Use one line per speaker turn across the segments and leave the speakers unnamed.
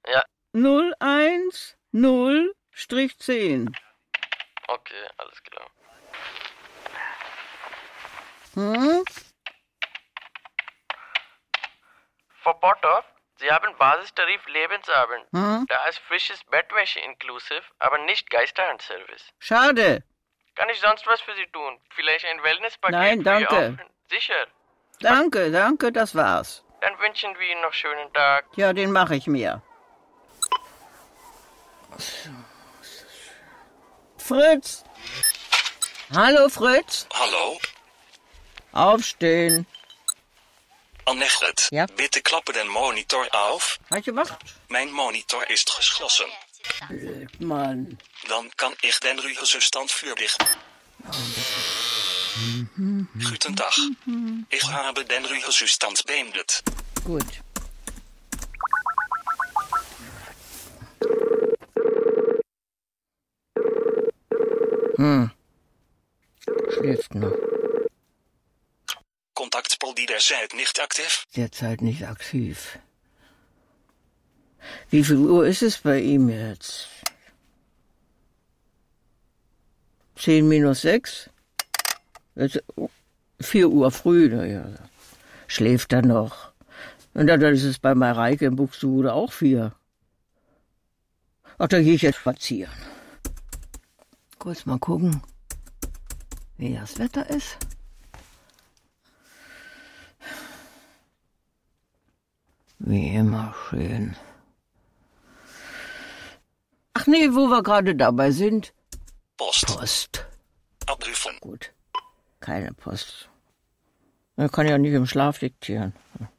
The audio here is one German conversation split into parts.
Ja.
010-10.
Okay, alles klar. Frau Potter, Sie haben Basistarif Lebensabend. Da ist frisches Bettwäsche inklusive, aber nicht Geisterhandservice.
Schade.
Kann ich sonst was für Sie tun? Vielleicht ein Wellnesspaket?
Nein, danke.
Für Ihr Aufwind? Sicher.
Danke, das war's.
Dann wünschen wir Ihnen noch schönen Tag.
Ja, den mache ich mir. Fritz! Hallo, Fritz.
Hallo,
Aufstehen.
Annegret.
Ja?
Bitte klappen den Monitor auf.
Had je wacht?
Mijn monitor is geschlossen.
Mann.
Dan kan ik den Ruhezustand verlichten. Guten Tag. Ich habe den Ruhezustand beendet.
Gut. Schläft noch.
Contactpool derzeit nicht aktiv.
Derzeit nicht aktiv. Wie viel Uhr ist es bei ihm jetzt? 6:10? 4 Uhr früh, naja. Schläft er noch. Und dann ist es bei Mareike im Buxtehude auch 4. Ach, da gehe ich jetzt spazieren. Kurz mal gucken, wie das Wetter ist. Wie immer schön. Ach nee, wo wir gerade dabei sind. Post.
Abrufen.
Gut, keine Post. Man kann ja nicht im Schlaf diktieren.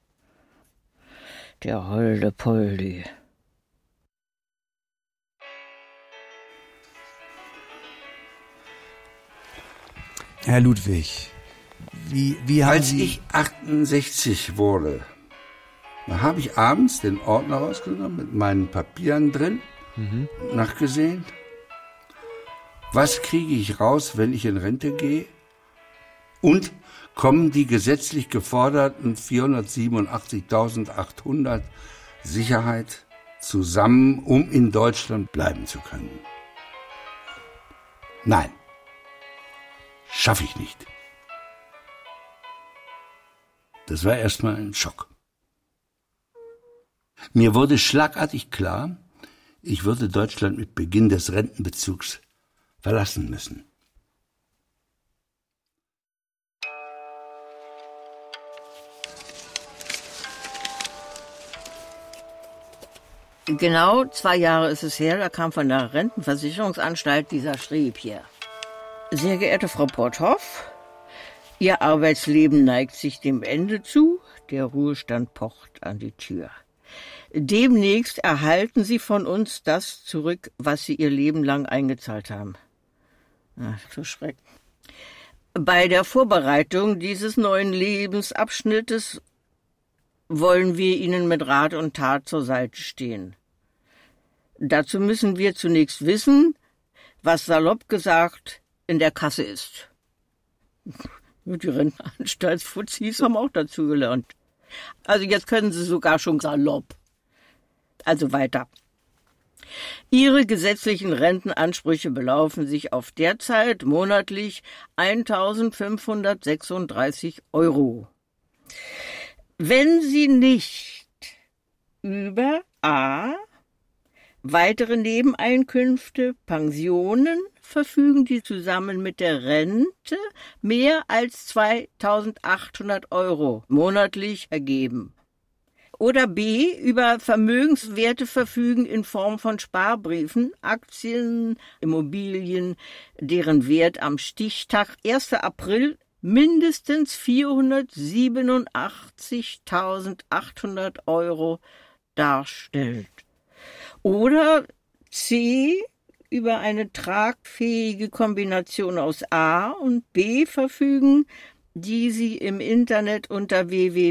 Der holde Poldi.
Herr Ludwig, wie haben
Als
Sie...
ich 68 wurde, da habe ich abends den Ordner rausgenommen mit meinen Papieren drin, nachgesehen. Was kriege ich raus, wenn ich in Rente gehe? Und kommen die gesetzlich geforderten 487.800 Sicherheit zusammen, um in Deutschland bleiben zu können? Nein. Schaffe ich nicht. Das war erstmal ein Schock. Mir wurde schlagartig klar, ich würde Deutschland mit Beginn des Rentenbezugs verlassen müssen.
Genau 2 Jahre ist es her, da kam von der Rentenversicherungsanstalt dieser Schrieb hier. Sehr geehrte Frau Potthoff, Ihr Arbeitsleben neigt sich dem Ende zu, der Ruhestand pocht an die Tür. Demnächst erhalten Sie von uns das zurück, was Sie Ihr Leben lang eingezahlt haben. Ach, so Schreck. Bei der Vorbereitung dieses neuen Lebensabschnittes wollen wir Ihnen mit Rat und Tat zur Seite stehen. Dazu müssen wir zunächst wissen, was salopp gesagt in der Kasse ist. Die Rentenanstaltsfuzis haben auch dazu gelernt. Also jetzt können Sie sogar schon salopp. Also weiter. Ihre gesetzlichen Rentenansprüche belaufen sich auf derzeit monatlich 1.536 €. Wenn Sie nicht über a. weitere Nebeneinkünfte, Pensionen verfügen, die zusammen mit der Rente mehr als 2.800 € monatlich ergeben. Oder b. über Vermögenswerte verfügen in Form von Sparbriefen, Aktien, Immobilien, deren Wert am Stichtag 1. April mindestens 487.800 € darstellt. Oder c. über eine tragfähige Kombination aus A und B verfügen, die Sie im Internet unter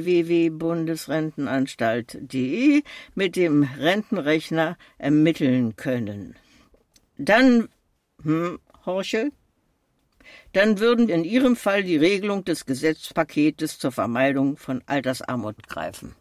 www.bundesrentenanstalt.de mit dem Rentenrechner ermitteln können. Dann, Horche, dann würden in Ihrem Fall die Regelung des Gesetzpaketes zur Vermeidung von Altersarmut greifen.